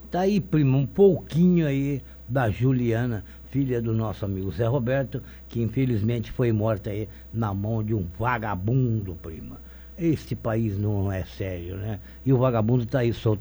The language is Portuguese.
Tá aí, prima, um pouquinho aí da Juliana, filha do nosso amigo Zé Roberto, que infelizmente foi morta aí na mão de um vagabundo, prima. Este país não é sério, né? E o vagabundo tá aí solto.